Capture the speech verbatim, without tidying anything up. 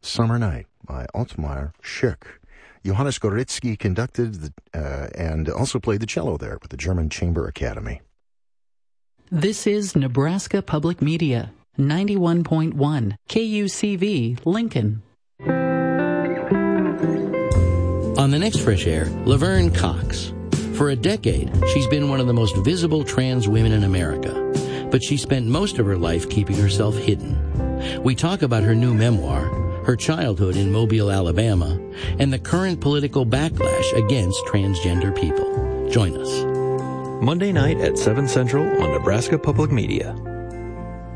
Summer Night by Ottmar Schick. Johannes Goretzky conducted the, uh, and also played the cello there with the German Chamber Academy. This is Nebraska Public Media, ninety-one point one, K U C V, Lincoln. On the next Fresh Air, Laverne Cox. For a decade, she's been one of the most visible trans women in America, but she spent most of her life keeping herself hidden. We talk about her new memoir, her childhood in Mobile, Alabama, and the current political backlash against transgender people. Join us. Monday night at seven Central on Nebraska Public Media.